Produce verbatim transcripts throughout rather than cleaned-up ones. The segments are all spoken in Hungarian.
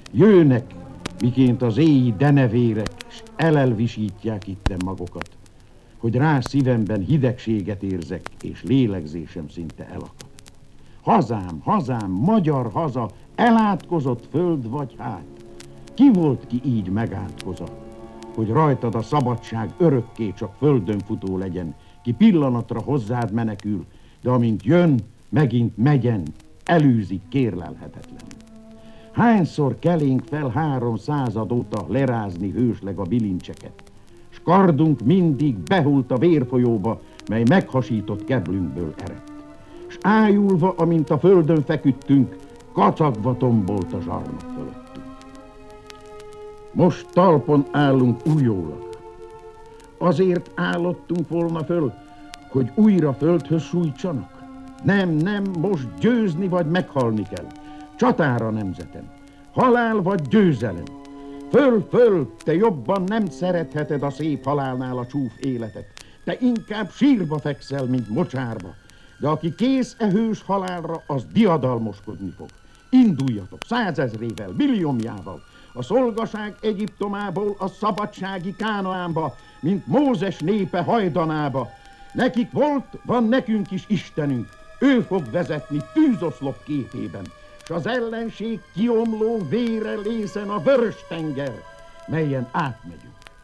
Jönnek, miként az éji denevérek, s elelvisítják itten magokat, hogy rá szívemben hidegséget érzek, és lélegzésem szinte elakad. Hazám, hazám, magyar haza, elátkozott föld vagy hát? Ki volt, ki így megátkoza, hogy rajtad a szabadság örökké csak földön futó legyen, ki pillanatra hozzád menekül, de amint jön, megint megyen, elűzik kérlelhetetlenül. Hányszor kelénk fel három század óta lerázni hősleg a bilincseket, s kardunk mindig behult a vérfolyóba, mely meghasított keblünkből eredt. S ájulva, amint a földön feküdtünk, kacagva tombolt a zsarnok fölöttünk. Most talpon állunk újólag. Azért állottunk volna föl, hogy újra földhöz sújtsanak? Nem, nem, most győzni vagy meghalni kell. Csatára nemzetem, halál vagy győzelem. Föl, föl, te jobban nem szeretheted a szép halálnál a csúf életet. Te inkább sírba fekszel, mint mocsárba. De aki kész e hős halálra, az diadalmoskodni fog. Induljatok százezrével, milliómjával, a szolgaság Egyiptomából a szabadsági Kánaánba, mint Mózes népe hajdanába. Nekik volt, van nekünk is Istenünk, ő fog vezetni tűzoszlop képében, s az ellenség kiomló vére lészen a vörös tenger, melyen átmegyünk.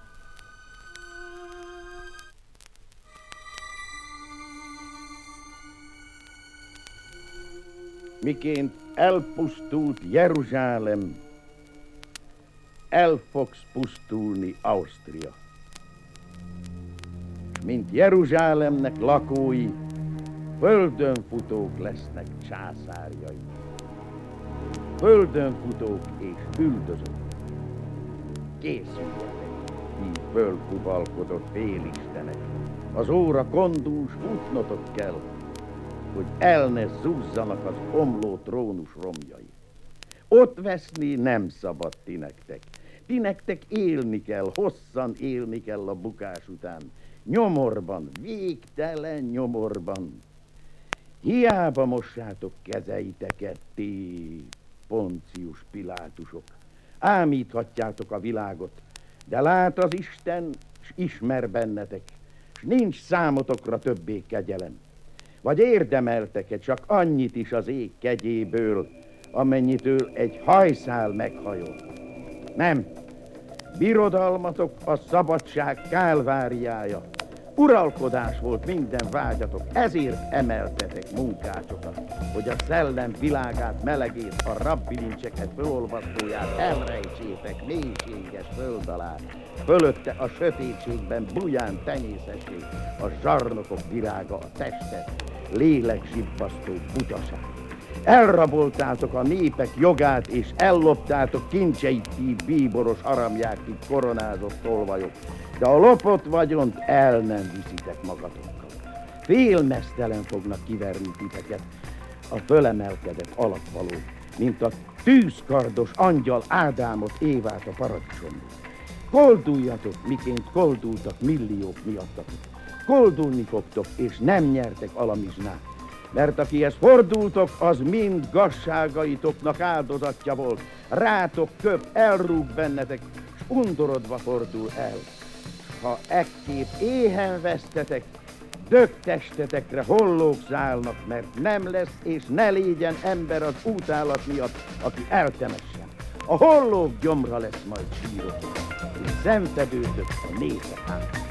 Miként elpusztult Jeruzsálem, el fogsz pusztulni Ausztria. Mint Jeruzsálemnek lakói, földön futók lesznek császárjai. Földön futók és üldözők. Készüljetek, így fölfuvalkodott félistenek. Az óra kondús futnotok kell, hogy el ne zúzzanak az omló trónus romjai. Ott veszni nem szabad ti nektek. Ti nektek élni kell, hosszan élni kell a bukás után. Nyomorban, végtelen nyomorban. Hiába mossátok kezeiteket, ti Poncius Pilátusok. Ámíthatjátok a világot, de lát az Isten, s ismer bennetek, s nincs számotokra többé kegyelem. Vagy érdemeltek-e csak annyit is az ég kegyéből, amennyitől egy hajszál meghajol? Nem, birodalmatok a szabadság kálváriája. Uralkodás volt minden vágyatok, ezért emeltetek munkácsokat, hogy a szellem világát, melegét, a rabbilincseket fölolvasztóját elrejtsétek mélységes föld alá. Fölötte a sötétségben buján tenyészessék a zsarnokok virága, a testet, lélegzsibbasztó butaság. Elraboltátok a népek jogát, és elloptátok kincseit, ti bíboros haramják, ti koronázott tolvajok, de a lopott vagyont el nem viszitek magatokkal. Félmeztelen fognak kiverni titeket a fölemelkedett alapvaló, mint a tűzkardos angyal Ádámot, Évát a paradicsomból. Kolduljatok, miként koldultak milliók miattatok. Koldulni fogtok, és nem nyertek alamizsnát, mert akihez fordultok, az mind gazságaitoknak áldozatja volt. Rátok köp, elrúg bennetek, s undorodva fordul el. Ha ekképp éhen vesztetek, dögtestetekre hollók szállnak, mert nem lesz és ne légyen ember az útállat miatt, aki eltemessen. A hollók gyomra lesz majd sírotok, és szenvedőtök a népek át.